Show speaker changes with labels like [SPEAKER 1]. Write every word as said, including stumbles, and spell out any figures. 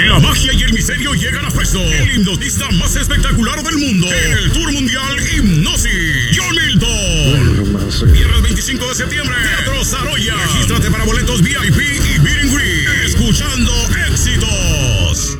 [SPEAKER 1] La magia y el misterio llegan a Fresno. El hipnotista más espectacular del mundo. En el Tour Mundial Hipnosis. John Milton. Viernes veinticinco de septiembre. Teatro Saroya. Regístrate para boletos V I P y Meet and Greet. Escuchando